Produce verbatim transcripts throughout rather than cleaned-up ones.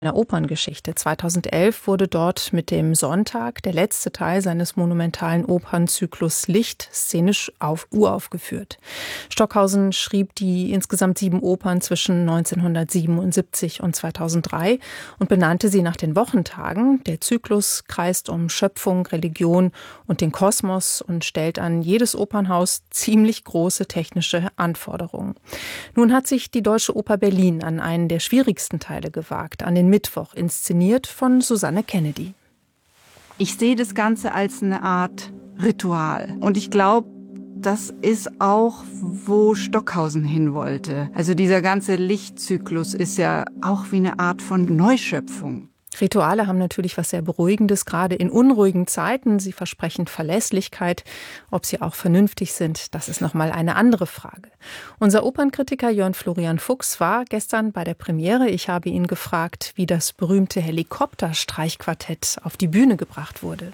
der Operngeschichte. zweitausendelf wurde dort mit dem Sonntag der letzte Teil seines monumentalen Opernzyklus Licht szenisch auf uraufgeführt. Stockhausen schrieb die insgesamt sieben Opern zwischen neunzehnhundertsiebenundsiebzig und zweitausenddrei und benannte sie nach den Wochentagen. Der Zyklus kreist um Schöpfung, Religion und den Kosmos und stellt an jedes Opernhaus ziemlich große technische Anforderungen. Nun hat sich die Deutsche Oper Berlin an einen der schwierigsten Teile gewagt, an den Mittwoch, inszeniert von Susanne Kennedy. Ich sehe das Ganze als eine Art Ritual. Und ich glaube, das ist auch, wo Stockhausen hin wollte. Also dieser ganze Lichtzyklus ist ja auch wie eine Art von Neuschöpfung. Rituale haben natürlich was sehr Beruhigendes, gerade in unruhigen Zeiten. Sie versprechen Verlässlichkeit. Ob sie auch vernünftig sind, das ist nochmal eine andere Frage. Unser Opernkritiker Jörn Florian Fuchs war gestern bei der Premiere. Ich habe ihn gefragt, wie das berühmte Helikopterstreichquartett auf die Bühne gebracht wurde.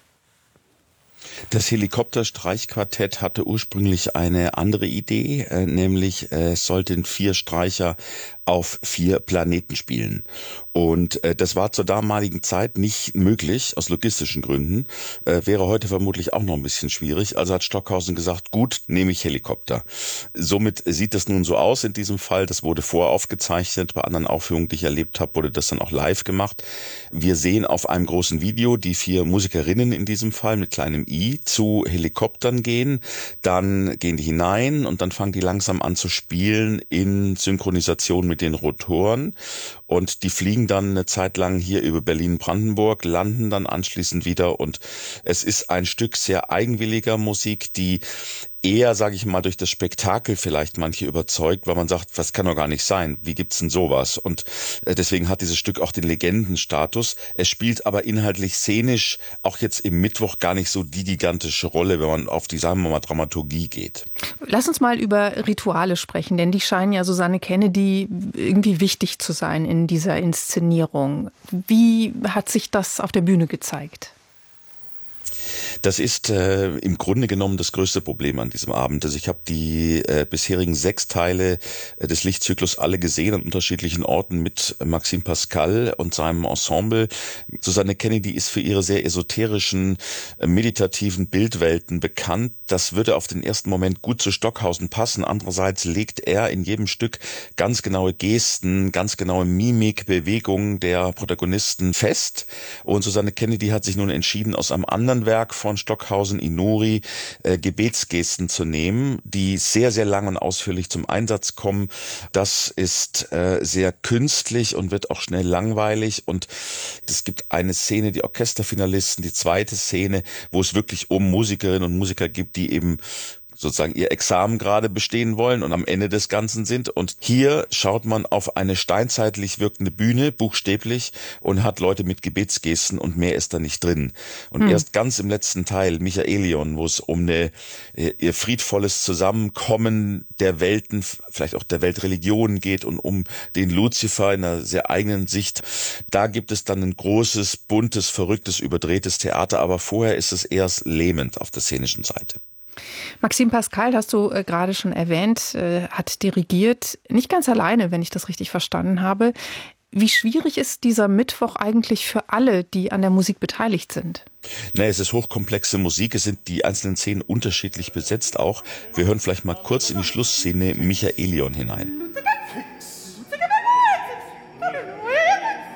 Das Helikopterstreichquartett hatte ursprünglich eine andere Idee, äh, nämlich äh, es sollten vier Streicher auf vier Planeten spielen. Und äh, das war zur damaligen Zeit nicht möglich, aus logistischen Gründen. Äh, wäre heute vermutlich auch noch ein bisschen schwierig. Also hat Stockhausen gesagt, gut, nehme ich Helikopter. Somit sieht das nun so aus in diesem Fall. Das wurde voraufgezeichnet. Bei anderen Aufführungen, die ich erlebt habe, wurde das dann auch live gemacht. Wir sehen auf einem großen Video die vier Musikerinnen in diesem Fall mit kleinem I zu Helikoptern gehen. Dann gehen die hinein und dann fangen die langsam an zu spielen in Synchronisation mit den Rotoren. Und die fliegen dann eine Zeit lang hier über Berlin-Brandenburg, landen dann anschließend wieder. Und es ist ein Stück sehr eigenwilliger Musik, die eher, sage ich mal, durch das Spektakel vielleicht manche überzeugt, weil man sagt, das kann doch gar nicht sein. Wie gibt's denn sowas? Und deswegen hat dieses Stück auch den Legendenstatus. Es spielt aber inhaltlich szenisch auch jetzt im Mittwoch gar nicht so die gigantische Rolle, wenn man auf die, sagen wir mal, Dramaturgie geht. Lass uns mal über Rituale sprechen, denn die scheinen ja Susanne Kennedy irgendwie wichtig zu sein in dieser Inszenierung. Wie hat sich das auf der Bühne gezeigt? Das ist äh, im Grunde genommen das größte Problem an diesem Abend. Also ich habe die äh, bisherigen sechs Teile äh, des Lichtzyklus alle gesehen an unterschiedlichen Orten mit Maxime Pascal und seinem Ensemble. Susanne Kennedy ist für ihre sehr esoterischen, äh, meditativen Bildwelten bekannt. Das würde auf den ersten Moment gut zu Stockhausen passen. Andererseits legt er in jedem Stück ganz genaue Gesten, ganz genaue Mimik, Bewegungen der Protagonisten fest. Und Susanne Kennedy hat sich nun entschieden, aus einem anderen Werk von Stockhausen, Inuri, äh, Gebetsgesten zu nehmen, die sehr, sehr lang und ausführlich zum Einsatz kommen. Das ist äh, sehr künstlich und wird auch schnell langweilig. Und es gibt eine Szene, die Orchesterfinalisten, die zweite Szene, wo es wirklich um Musikerinnen und Musiker gibt, die eben sozusagen ihr Examen gerade bestehen wollen und am Ende des Ganzen sind. Und hier schaut man auf eine steinzeitlich wirkende Bühne, buchstäblich, und hat Leute mit Gebetsgesten und mehr ist da nicht drin. Und hm. erst ganz im letzten Teil, Michaelion, wo es um eine, ihr friedvolles Zusammenkommen der Welten, vielleicht auch der Weltreligionen geht und um den Luzifer in einer sehr eigenen Sicht, da gibt es dann ein großes, buntes, verrücktes, überdrehtes Theater, aber vorher ist es eher lähmend auf der szenischen Seite. Maxime Pascal, hast du äh, gerade schon erwähnt, äh, hat dirigiert, nicht ganz alleine, wenn ich das richtig verstanden habe. Wie schwierig ist dieser Mittwoch eigentlich für alle, die an der Musik beteiligt sind? Nee, es ist hochkomplexe Musik, es sind die einzelnen Szenen unterschiedlich besetzt auch. Wir hören vielleicht mal kurz in die Schlussszene Michaelion hinein.